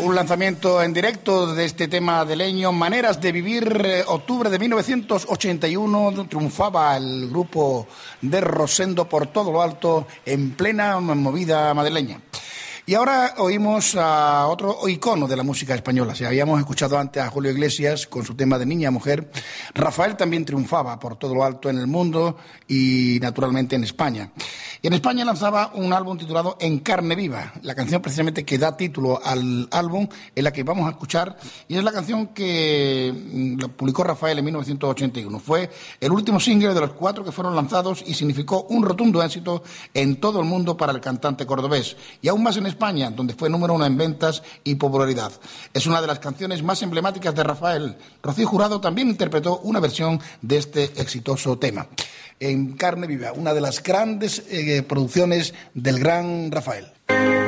Un lanzamiento en directo de este tema de Leño, Maneras de Vivir, octubre de 1981, triunfaba el grupo de Rosendo por todo lo alto en plena movida madrileña. Y ahora oímos a otro icono de la música española. Si habíamos escuchado antes a Julio Iglesias con su tema de Niña Mujer, Rafael también triunfaba por todo lo alto en el mundo y naturalmente en España. Y en España lanzaba un álbum titulado En carne viva, la canción precisamente que da título al álbum, en la que vamos a escuchar, y es la canción que la publicó Rafael en 1981. Fue el último single de los 4 que fueron lanzados y significó un rotundo éxito en todo el mundo para el cantante cordobés, y aún más en España, donde fue número 1 en ventas y popularidad. Es una de las canciones más emblemáticas de Rafael. Rocío Jurado también interpretó una versión de este exitoso tema. En carne viva, una de las grandes producciones del gran Rafael.